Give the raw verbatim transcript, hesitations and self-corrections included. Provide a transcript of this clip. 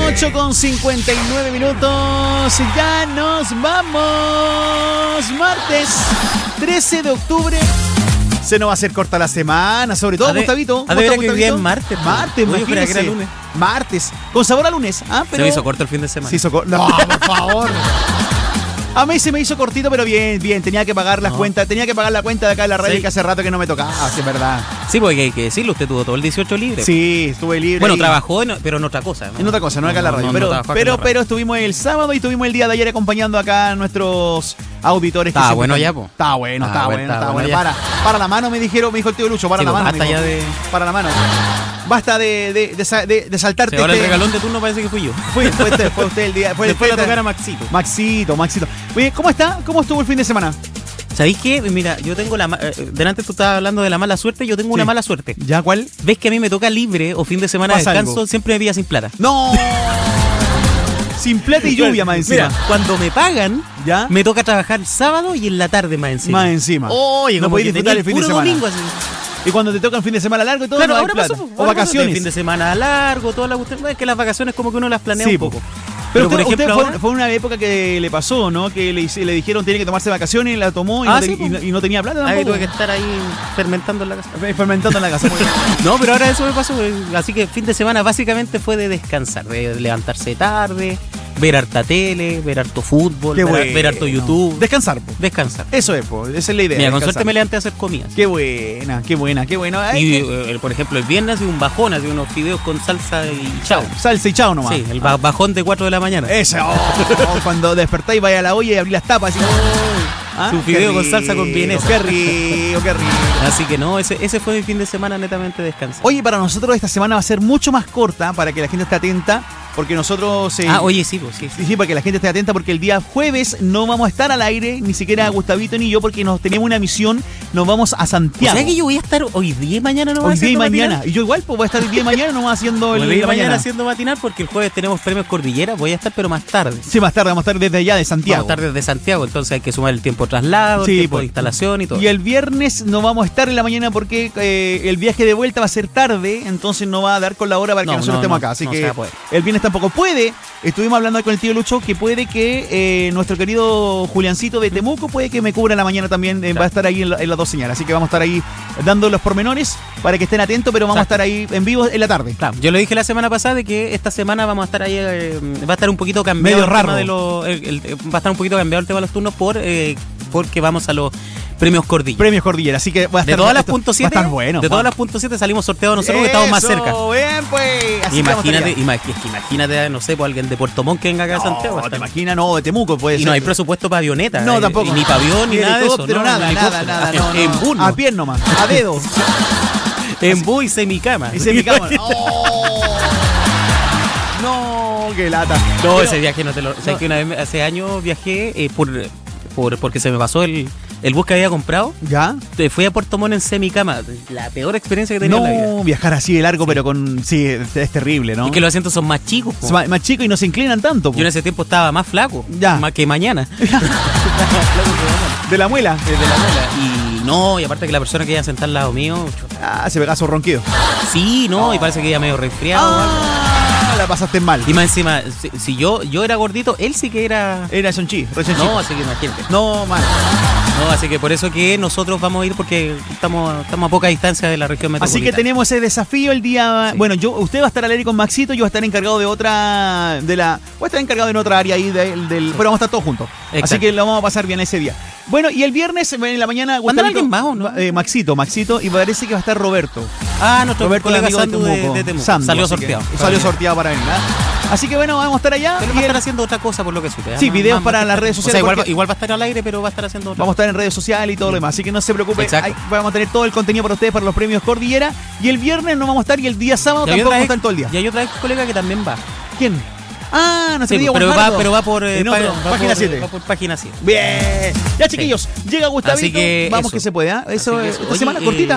ocho con cincuenta y nueve minutos. Ya nos vamos. Martes trece de octubre. Se nos va a hacer corta la semana, sobre todo, a de, Gustavito. A de ver que hoy día es martes. Martes, Oye, que era lunes. Martes. Con sabor a lunes. ¿Ah? Pero... Se me hizo corto el fin de semana. Se hizo corto. No, por favor. A mí se me hizo cortito, pero bien, bien. Tenía que pagar las no. cuentas. Tenía que pagar la cuenta de acá de la radio, sí. Que hace rato que no me tocaba, sí, es verdad. Sí, porque hay que decirlo, usted tuvo todo el dieciocho libre. Sí, estuve libre. Bueno, y... trabajó, en, pero en otra cosa, ¿no? En otra cosa, no, no acá en la radio. No, no, pero, no pero, pero estuvimos el sábado y estuvimos el día de ayer acompañando acá a nuestros auditores. Estaba bueno ya, po. Estaba bueno, estaba bueno, estaba bueno. bueno. Para, para la mano me dijeron, me dijo el tío Lucho, para sí, la mano. Basta ya de... Para la mano. Basta de, de, de, de, de saltarte. Sí, ahora este... el regalón de turno parece que fui yo. Fue, fue, usted, fue usted el día. Fue Después el la tocar a Maxito. Maxito, Maxito. Oye, ¿cómo está? ¿Cómo estuvo el fin de semana? ¿Sabéis qué? Mira, yo tengo la... Eh, delante tú estabas hablando de la mala suerte, yo tengo sí. una mala suerte. ¿Ya cuál? ¿Ves que a mí me toca libre o fin de semana de descanso? Algo? Siempre me pilla sin plata. ¡No! Sin plata y lluvia más encima. Mira, cuando me pagan, ¿ya? Me toca trabajar sábado y en la tarde más encima. Más encima. Oye, no podéis disfrutar el fin de semana. Domingo así. Y cuando te toca un fin de semana largo y todo, claro, no hay ahora plata. pasó, o vacaciones. El fin de semana largo, toda la cuestión. Es que las vacaciones como que uno las planea sí, un poco. Pero, pero usted, por ejemplo, usted ahora... fue, fue una época que le pasó, ¿no? Que le, le dijeron tiene que tomarse vacaciones y la tomó y, ah, no, te, sí, y, no, y no tenía plata tampoco. Ahí tuve que estar ahí fermentando en la casa. Fermentando en la casa. No, pero ahora eso me pasó. Así que fin de semana básicamente fue de descansar, de levantarse tarde, ver harta tele, ver harto fútbol, ver, bueno. ver harto YouTube. Descansar, po. Descansar. Eso es, po. Esa es la idea. Mira, con suerte me levanté a hacer comidas. Qué buena, qué buena, qué buena. Y, eh, por ejemplo, el viernes un bajón, así unos fideos con salsa y chao. Salsa y chao nomás. Sí, el ah. bajón de cuatro de la mañana. Eso. Oh, cuando despertáis, vaya a la olla y abrí las tapas. Así, ¿ah? Su fideo con salsa con vienesa. Qué rico, qué rico. Así que no, ese, ese fue mi fin de semana netamente descansado. Oye, para nosotros esta semana va a ser mucho más corta para que la gente esté atenta. Porque nosotros... Eh, ah, oye, sí, pues sí, sí. Sí, para que la gente esté atenta, porque el día jueves no vamos a estar al aire, ni siquiera Gustavito ni yo, porque nos teníamos una misión, nos vamos a Santiago. O sea que yo voy a estar hoy día y mañana no Hoy día y mañana. Matinal. Y yo igual, pues voy a estar el día y mañana nomás haciendo el... Hoy día y mañana. mañana haciendo matinal, porque el jueves tenemos premios Cordillera, voy a estar pero más tarde. Sí, más tarde, vamos a estar desde allá de Santiago. Vamos a estar desde Santiago, entonces hay que sumar el tiempo de traslado, sí, el tiempo pues, de instalación y todo. Y el viernes no vamos a estar en la mañana porque eh, el viaje de vuelta va a ser tarde, entonces no va a dar con la hora para que no, nosotros no, estemos no, acá. Así no que el viernes tampoco puede. Estuvimos hablando con el tío Lucho que puede que eh, nuestro querido Juliancito de Temuco puede que me cubra en la mañana también, eh, claro. Va a estar ahí en, la, en las dos señales, así que vamos a estar ahí dando los pormenores para que estén atentos, pero vamos Exacto. a estar ahí en vivo en la tarde. Claro. Yo lo dije la semana pasada de que esta semana vamos a estar ahí, eh, va a estar un poquito cambiado medio el raro tema de los, el, el, va a estar un poquito cambiado el tema de los turnos por eh, porque vamos a los Premios Cordillera. Premios Cordillera, así que va a estar, de todas las punto siete, va a estar bueno. De todas las punto siete salimos sorteados nosotros porque estamos más cerca. Bien, pues. Así imagínate, imagínate, imagínate, no sé, pues alguien de Puerto Montt que venga acá a Santiago. No, te imaginas, no, de Temuco puede ser. Y no hay presupuesto para avioneta. No, eh, tampoco. Y ni para avión, ni nada de eso. Pero no, nada, nada, nada, no, en bus, no. A pie nomás, a dedo. En bus y semicama. Y semicama. Oh. No, qué lata. No, pero, ese viaje no te lo... O sea, no. que una vez, hace años viajé eh, por, por porque se me pasó el... El bus que había comprado, ¿ya? Fui a Puerto Montt en semicama. La peor experiencia que tenía no, en la vida. No, viajar así de largo, sí. Pero con... Sí, es, es terrible, ¿no? Es que los asientos son más chicos. Más, más chicos y no se inclinan tanto. Po. Yo en ese tiempo estaba más flaco. Ya. Más que mañana. ¿De la muela? De la muela. Y no, y aparte que la persona que iba a sentar al lado mío... Ah, se pegaba su ronquido. Sí, no, oh. Y parece que iba medio resfriado. Ah, la pasaste mal. Y más encima, si, si yo yo era gordito, él sí que era... Era chonchi, rechonchi. No, así que imagínate. No, mal. No, así que por eso que nosotros vamos a ir porque estamos, estamos a poca distancia de la región metropolitana. Así que tenemos ese desafío el día... Sí. Bueno, yo usted va a estar al aire con Maxito, yo voy a estar encargado de otra... de la Voy a estar encargado en otra área ahí del... del sí. Pero vamos a estar todos juntos. Exacto. Así que lo vamos a pasar bien ese día. Bueno, y el viernes en la mañana... ¿Anda alguien más o no? Eh, Maxito, Maxito, y parece que va a estar Roberto. Ah, nuestro Roberto, colega amigo Sandu de Temuco. De, de Temuco. Sandu, salió sorteado. Que, salió sorteado para venir, ¿eh? Así que bueno, vamos a estar allá. Pero va a estar haciendo otra cosa por lo que supe. Sí, videos más, para más las redes sociales. O sea, igual, igual va a estar al aire, pero va a estar haciendo otra Vamos a estar en redes sociales y todo sí. lo demás. Así que no se preocupe. Hay, vamos a tener todo el contenido para ustedes para los premios Cordillera. Y el viernes no vamos a estar y el día sábado tampoco vamos a estar todo el día. Y hay otra colega que también va. ¿Quién? Ah, no se sí, diga pero va, pero va por, eh, otro, va página siete. Va por página siete. Bien. Ya, chiquillos, sí. Llega Gustavito. Que vamos eso. que se puede, ¿eh? Eso, que esta eso. semana Oye, cortita.